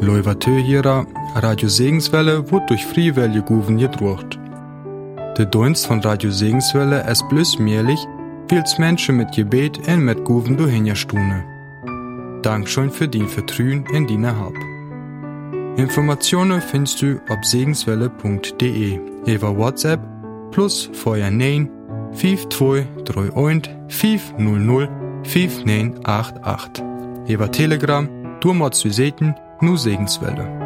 Leuvatö hierer Radio Segenswelle wird durch Friewelle Guven gedruckt. Der Dienst von Radio Segenswelle ist bloß möglich, weil's Menschen mit Gebet und mit Guven durchhinstune. Dankeschön für dein Vertrauen in deine Hab. Informationen findest du auf segenswelle.de über WhatsApp plus vorher 9 5231 500 5988. Über Telegram, du musst du sehen, nur Segenswelle.